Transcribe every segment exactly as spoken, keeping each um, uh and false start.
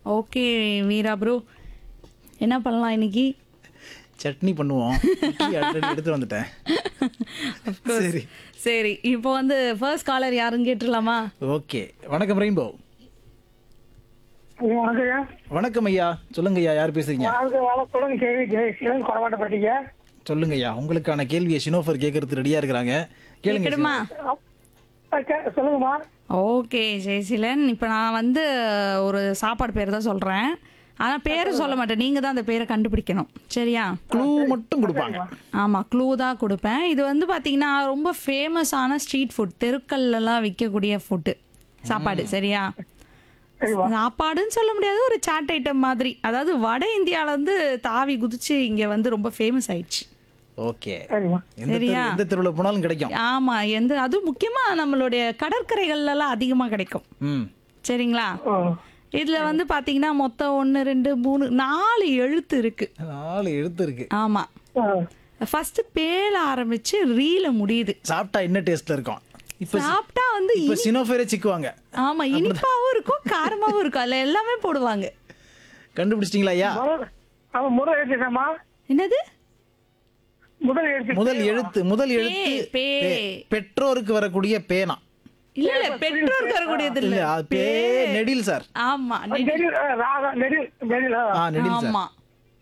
Okay வீரா bro, என்ன பண்ணலாம் இன்னைக்கு? சட்னி பண்ணுவோம். இட்லி already எடுத்து வந்துட்டேன். Of course. சரி. சரி, இப்போ வந்து ஃபர்ஸ்ட் காலர் யாருன்னு கேட்டுடலாமா? ஓகே. வணக்கம் ரெயின்போ. வணக்கம்யா. வணக்கம் ஐயா. சொல்லுங்க ஐயா, யார் பேசுறீங்க? வாழ்க வளத்துடன் கேள்வி ஜெயசீலன் கொடமாட்டப்பட்டீங்க. சொல்லுங்க ஐயா, உங்களுக்கான கேள்வியை ஷினோஃபர் கேட்கறதுக்கு ரெடியா இருக்கிறாங்க. கேளுங்க. கேட்கணுமா? சொல்லுங்கம்மா. ஓகே ஜெயசீலன், இப்போ நான் வந்து ஒரு சாப்பாடு பேர் தான் சொல்கிறேன். ஆனால் பேர் சொல்ல மாட்டேன், நீங்கள் தான் அந்த பேரை கண்டுபிடிக்கணும். சரியா? க்ளூ மட்டும் கொடுப்பாங்க. ஆமாம், க்ளூ தான் கொடுப்பேன். இது வந்து பார்த்தீங்கன்னா ரொம்ப ஃபேமஸான ஸ்ட்ரீட் ஃபுட், தெருக்கள்லாம் விற்கக்கூடிய ஃபுட்டு சாப்பாடு. சரியா? சரிம்மா. சாப்பாடுன்னு சொல்ல முடியாது, ஒரு சாட் ஐட்டம் மாதிரி. அதாவது வட இந்தியாவில் வந்து தாவி குதிச்சு இங்கே வந்து ரொம்ப ஃபேமஸ் ஆயிடுச்சு. ஓகே. சரிம்மா. எந்த தெரு- சரியா? எந்த தெருவில் போனாலும் கிடைக்கும். ஆமா, எந்த அதுவும் முக்கியமா நம்மளுடைய கடற்கரைகள்லாம் அதிகமா கிடைக்கும். ம். சரிங்களா? ஓ. இதுல வந்து பாத்தீங்கன்னா மொத்தம் ஒன்னு ரெண்டு மூணு நாலு எழுத்து இருக்கு. நாலு எழுத்து இருக்கு. ஆமா, ஆ. ஃபர்ஸ்ட் பேல ஆரம்பிச்சு ரீல முடியுது. சாப்பிட்டா என்ன டேஸ்ட்ல இருக்கும்? இப்ப சாப்பிட்டா வந்து இப்ப இனி- சினோஃபேரே சிக்குவாங்க. ஆமா, இனிப்பாவும் இருக்கும் காரமாவும் இருக்கும், அதுல எல்லாமே போடுவாங்க. கண்டுபிடிச்சிட்டீங்களா ஐயா? முதல் அவன் முதல் எழுத்துட்டாமா. என்னது? முதல் எழுத்து முதல் எழுத்து முதல் எழுத்து பே. பே. பெற்றோருக்கு வரக்கூடிய பேனா. இல்ல இல்ல, பெற்றோருக்கு வரக்கூடியது இல்ல, இல்ல. அது பே நெடில் சார். ஆமா, நெ- நெடில், ஆ, ராகா, நெடில், நெடில், ஆ. ஆ நெடில் சார். ஆமா,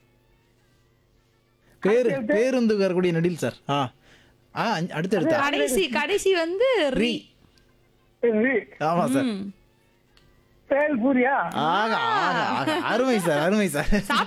பேரு பேருந்து வரக்கூடிய நெடில் சார். ஆ ஆ அஞ்சு- அடுத்து எடுத்தா. கடைசி கடைசி வந்து ரீ. இது, ஆமா சார். ம். பேல் பூரியா. ஆக ஆக ஆக அருமை சார், அருமை சார்.